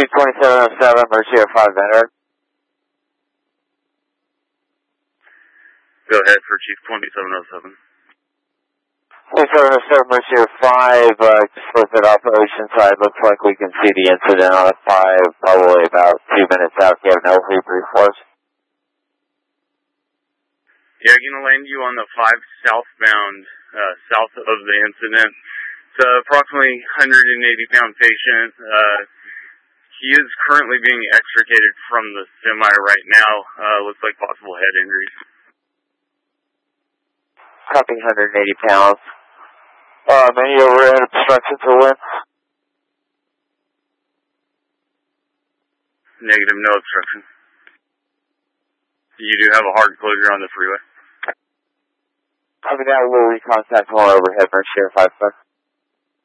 Chief 2707, Mercier 5 Vendor. Go ahead for Chief 2707. 2707, Mercier 5, just lifted off Oceanside. Looks like we can see the incident on the 5, probably about 2 minutes out. Do you have no rebrief for us? Yeah, I'm going to land you on the 5 southbound, south of the incident. It's approximately 180-pound patient. He is currently being extricated from the semi right now. Looks like possible head injuries. Copy 180 pounds. Any overhead obstruction to wind? Negative, no obstruction. You do have a hard closure on the freeway. Copy that, we'll recontact more overhead, Mercier 5 Vendor.